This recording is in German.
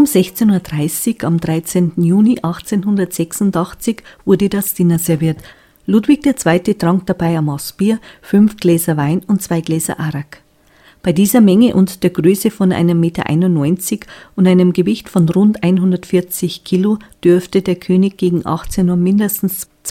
Um 16.30 Uhr am 13. Juni 1886 wurde das Dinner serviert. Ludwig II. Trank dabei ein Maß Bier, 5 Gläser Wein und 2 Gläser Arak. Bei dieser Menge und der Größe von 1,91 Meter und einem Gewicht von rund 140 Kilo dürfte der König gegen 18 Uhr mindestens